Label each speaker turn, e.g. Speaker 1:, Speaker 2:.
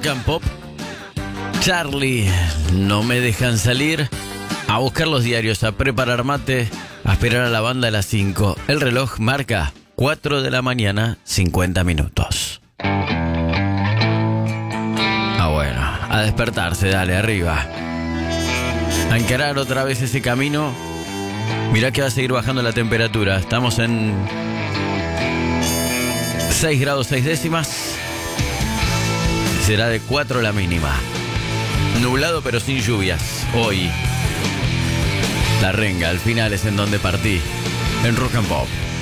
Speaker 1: Rock and Pop. Charlie, no me dejan salir. A buscar los diarios, a preparar mate, a esperar a la banda a las 5. El reloj marca 4 de la mañana, 50 minutos. Bueno, a despertarse, dale, arriba. A encarar otra vez ese camino. Mirá que va a seguir bajando la temperatura. Estamos en 6 grados 6 décimas. Será de 4 la mínima. Nublado pero sin lluvias. Hoy, La Renga, al final es en donde partí. En Rock and Pop.